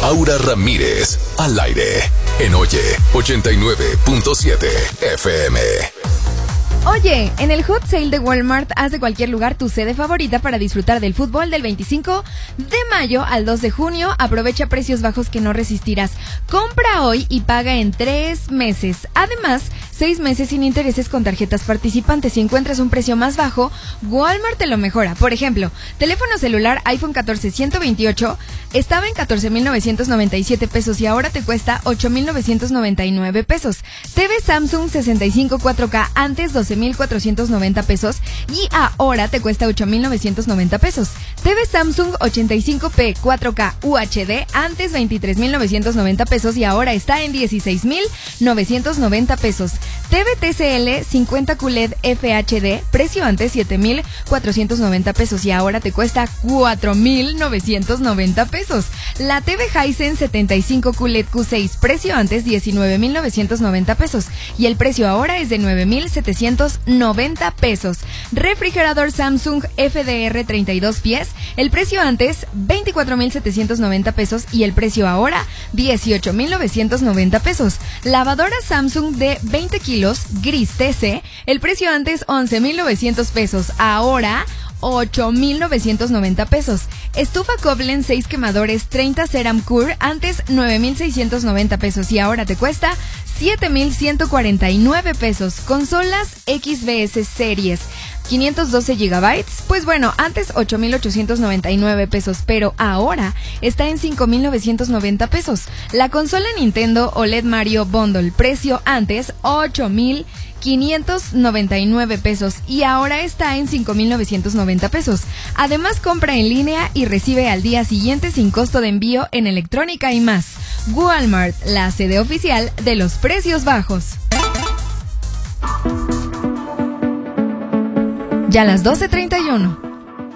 Aura Ramírez, al aire, en Oye 89.7 FM. Oye, en el Hot Sale de Walmart, haz de cualquier lugar tu sede favorita para disfrutar del fútbol del 25 de mayo al 2 de junio. Aprovecha precios bajos que no resistirás. Compra hoy y paga en 3 meses. Además, 6 meses sin intereses con tarjetas participantes. Si encuentras un precio más bajo, Walmart te lo mejora. Por ejemplo, teléfono celular iPhone 14 128 estaba en 14,997 pesos y ahora te cuesta 8,999 pesos. TV Samsung 65 4K antes 12,490 pesos y ahora te cuesta 8,990 pesos. TV Samsung 85p 4K UHD antes 23,990 pesos y ahora está en 16,990 pesos. TV TCL 50 QLED FHD, precio antes 7,490 pesos y ahora te cuesta 4,990 pesos. La TV Hisense 75 QLED Q6, precio antes 19,990 pesos y el precio ahora es de 9,790 pesos. Refrigerador Samsung FDR 32 pies, el precio antes 24,790 pesos y el precio ahora 18,990 pesos. Lavadora Samsung de 20 kilos gris TC, el precio antes 11,900 pesos, ahora 8,990 pesos. Estufa Koblenz 6 quemadores 30 Ceram Cure, antes 9,690 pesos y ahora te cuesta 7,149 pesos. Consolas XBS Series 512 GB, pues bueno, antes 8,899 pesos, pero ahora está en 5,990 pesos. La consola Nintendo OLED Mario Bundle, precio antes 8,599 pesos y ahora está en 5,990 pesos. Además, compra en línea y recibe al día siguiente sin costo de envío en electrónica y más. Walmart, la sede oficial de los precios bajos. Ya a las 12:31.